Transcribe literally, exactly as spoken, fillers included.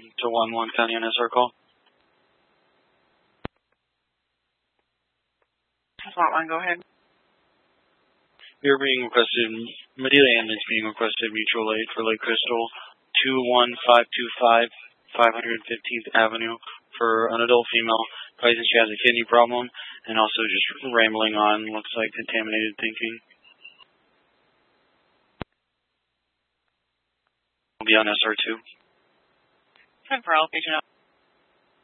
to one one County on S R call. Slot one, go ahead. We are being requested, Medela ambulance being requested mutual aid for Lake Crystal, two one five two five, five hundred fifteenth Avenue, for an adult female. Probably she has a kidney problem and also just rambling on, looks like contaminated thinking. Will be on S R two. ten for all, patient out.